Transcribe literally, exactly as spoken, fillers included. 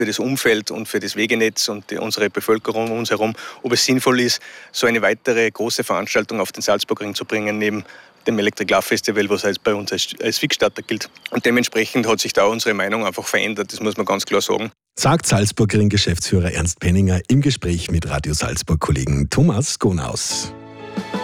für das Umfeld und für das Wegenetz und die, unsere Bevölkerung um uns herum, ob es sinnvoll ist, so eine weitere große Veranstaltung auf den Salzburgring zu bringen, neben dem Electric Love Festival, was halt bei uns als, als Fixstarter gilt. Und dementsprechend hat sich da unsere Meinung einfach verändert, das muss man ganz klar sagen. Sagt Salzburgring-Geschäftsführer Ernst Penninger im Gespräch mit Radio Salzburg-Kollegen Thomas Gonaus.